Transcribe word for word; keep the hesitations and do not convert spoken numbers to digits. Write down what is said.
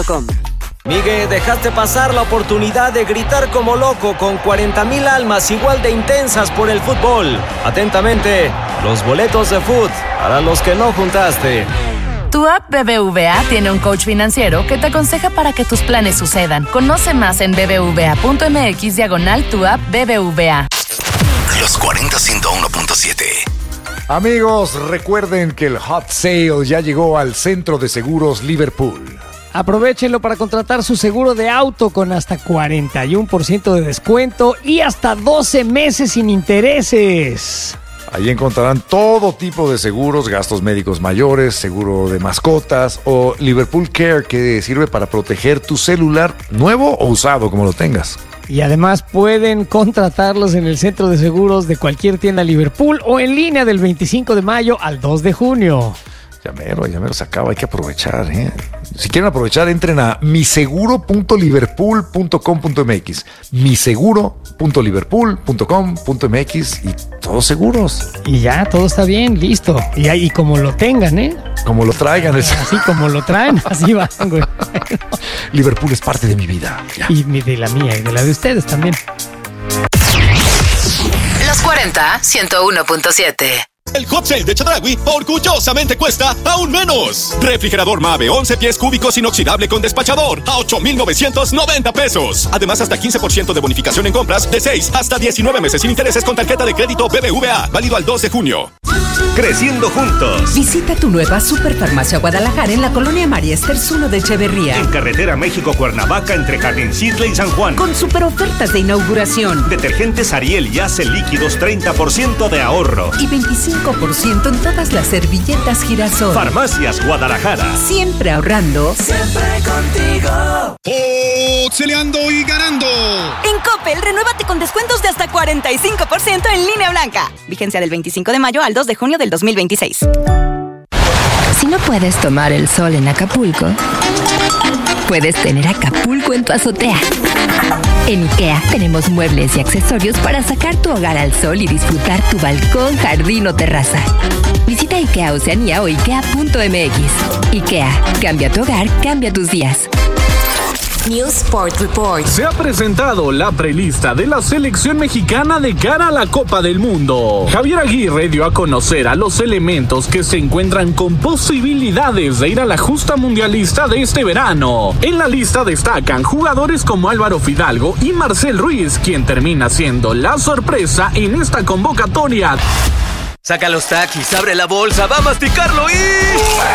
Miguel, dejaste pasar la oportunidad de gritar como loco con cuarenta mil almas igual de intensas por el fútbol. Atentamente, los boletos de fut para los que no juntaste. Tu app B B V A tiene un coach financiero que te aconseja para que tus planes sucedan. Conoce más en bbva.mx diagonal tu app B B V A. Los cuarenta ciento uno punto siete. Amigos, recuerden que el Hot Sale ya llegó al Centro de Seguros Liverpool. Aprovechenlo para contratar su seguro de auto con hasta cuarenta y uno por ciento de descuento y hasta doce meses sin intereses. Ahí encontrarán todo tipo de seguros, gastos médicos mayores, seguro de mascotas o Liverpool Care, que sirve para proteger tu celular nuevo o usado, como lo tengas. Y además pueden contratarlos en el centro de seguros de cualquier tienda Liverpool o en línea del veinticinco de mayo al dos de junio. Ya mero, ya mero se acaba, hay que aprovechar, ¿eh? Si quieren aprovechar, entren a miseguro punto liverpool punto com punto m x, miseguro punto liverpool punto com punto m x y todos seguros. Y ya, todo está bien, listo. Y ahí como lo tengan, ¿eh? Como lo traigan. Es... Así como lo traen, así van, güey. Liverpool es parte de mi vida. Ya. Y de la mía y de la de ustedes también. Los cuarenta, ciento uno punto siete. El Hot Sale de Chedraui orgullosamente cuesta aún menos. Refrigerador Mave once pies cúbicos inoxidable con despachador a ocho mil novecientos noventa pesos. Además, hasta quince por ciento de bonificación en compras de seis hasta diecinueve meses sin intereses con tarjeta de crédito B B V A. Válido al dos de junio. Creciendo juntos. Visita tu nueva Superfarmacia Guadalajara en la colonia María Esters uno de Echeverría. En carretera México-Cuernavaca entre Jardincitle y San Juan. Con super ofertas de inauguración. Detergentes Ariel y Ace líquidos treinta por ciento de ahorro. Y veinticinco por ciento en todas las servilletas Girasol. Farmacias Guadalajara. Siempre ahorrando. Siempre contigo. Oxeleando y ganando. En Coppel, renuévate con descuentos de hasta cuarenta y cinco por ciento en línea blanca. Vigencia del veinticinco de mayo al dos de junio del dos mil veintiséis. Si no puedes tomar el sol en Acapulco, puedes tener Acapulco en tu azotea. En IKEA tenemos muebles y accesorios para sacar tu hogar al sol y disfrutar tu balcón, jardín o terraza. Visita IKEA Oceanía o ikea punto m x. IKEA, cambia tu hogar, cambia tus días. News Sport Report. Se ha presentado la prelista de la selección mexicana de cara a la Copa del Mundo. Javier Aguirre dio a conocer a los elementos que se encuentran con posibilidades de ir a la justa mundialista de este verano. En la lista destacan jugadores como Álvaro Fidalgo y Marcel Ruiz, quien termina siendo la sorpresa en esta convocatoria. Saca los taquis, abre la bolsa, va a masticarlo y...